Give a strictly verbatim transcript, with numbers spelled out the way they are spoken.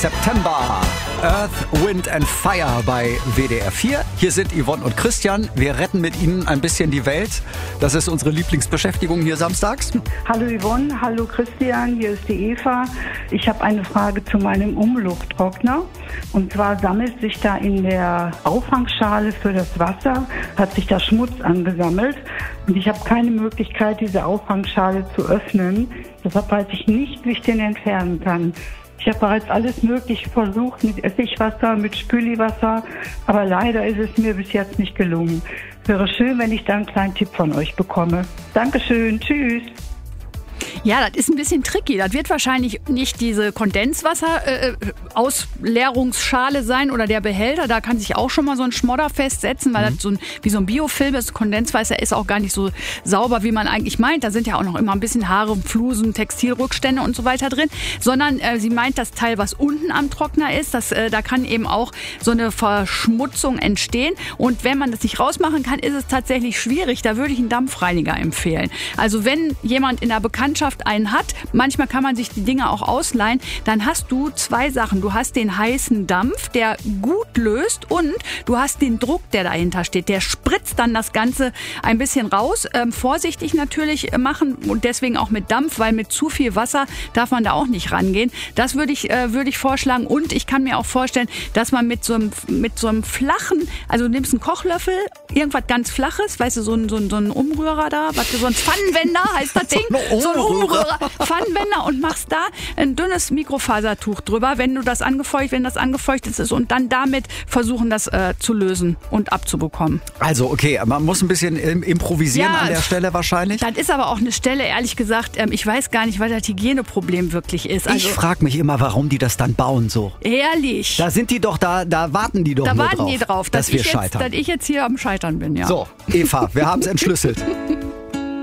September. Earth, Wind and Fire bei W D R vier. Hier sind Yvonne und Christian. Wir retten mit Ihnen ein bisschen die Welt. Das ist unsere Lieblingsbeschäftigung hier samstags. Hallo Yvonne, hallo Christian, hier ist die Eva. Ich habe eine Frage zu meinem Umlufttrockner. Und zwar sammelt sich da in der Auffangschale für das Wasser, hat sich da Schmutz angesammelt. Und ich habe keine Möglichkeit, diese Auffangschale zu öffnen. Deshalb weiß ich nicht, wie ich den entfernen kann. Ich habe bereits alles Mögliche versucht mit Essigwasser, mit Spüliwasser, aber leider ist es mir bis jetzt nicht gelungen. Wäre schön, wenn ich da einen kleinen Tipp von euch bekomme. Dankeschön, tschüss. Ja, das ist ein bisschen tricky. Das wird wahrscheinlich nicht diese Kondenswasser-Ausleerungsschale äh, sein oder der Behälter. Da kann sich auch schon mal so ein Schmodder festsetzen, weil mhm. das so ein, wie so ein Biofilm ist. Kondenswasser ist auch gar nicht so sauber, wie man eigentlich meint. Da sind ja auch noch immer ein bisschen Haare, Flusen, Textilrückstände und so weiter drin. Sondern äh, sie meint das Teil, was unten am Trockner ist. Das, äh, da kann eben auch so eine Verschmutzung entstehen. Und wenn man das nicht rausmachen kann, ist es tatsächlich schwierig. Da würde ich einen Dampfreiniger empfehlen. Also wenn jemand in der Bekanntschaft einen hat, manchmal kann man sich die Dinge auch ausleihen, dann hast du zwei Sachen. Du hast den heißen Dampf, der gut löst, und du hast den Druck, der dahinter steht. Der spritzt dann das Ganze ein bisschen raus. Ähm, vorsichtig natürlich machen und deswegen auch mit Dampf, weil mit zu viel Wasser darf man da auch nicht rangehen. Das würde ich, äh, würde ich vorschlagen, und ich kann mir auch vorstellen, dass man mit so einem, mit so einem flachen, also du nimmst einen Kochlöffel, irgendwas ganz Flaches, weißt du, so ein, so ein, so ein Umrührer da, was, so ein Pfannenwender heißt das Ding, so ein Umrührer, Pfannenwender, und machst da ein dünnes Mikrofasertuch drüber, wenn du das angefeuchtet, wenn das angefeuchtet ist, und dann damit versuchen, das äh, zu lösen und abzubekommen. Also okay, man muss ein bisschen improvisieren ja, an der Stelle wahrscheinlich. Das ist aber auch eine Stelle, ehrlich gesagt, ähm, ich weiß gar nicht, was das Hygieneproblem wirklich ist. Also, ich frage mich immer, warum die das dann bauen so. Ehrlich? Da sind die doch, da, da warten die doch da nur warten drauf, die drauf, dass, dass wir ich jetzt, scheitern. dass ich jetzt hier am Scheitern bin, ja. So, Eva, wir haben es entschlüsselt.